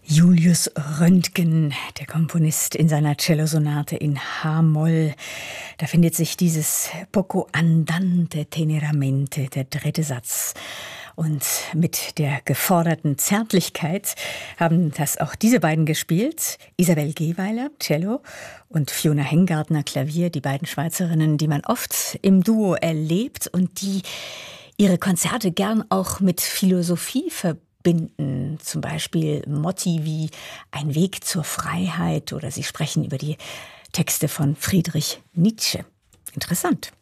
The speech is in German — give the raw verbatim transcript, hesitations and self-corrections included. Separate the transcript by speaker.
Speaker 1: Julius Röntgen, der Komponist, in seiner Cellosonate in H-Moll. Da findet sich dieses Poco andante teneramente, der dritte Satz. Und mit der geforderten Zärtlichkeit haben das auch diese beiden gespielt. Isabel Gehweiler, Cello, und Fiona Hengartner, Klavier, die beiden Schweizerinnen, die man oft im Duo erlebt und die ihre Konzerte gern auch mit Philosophie verbinden. Binden, zum Beispiel Motti wie Ein Weg zur Freiheit, oder sie sprechen über die Texte von Friedrich Nietzsche. Interessant.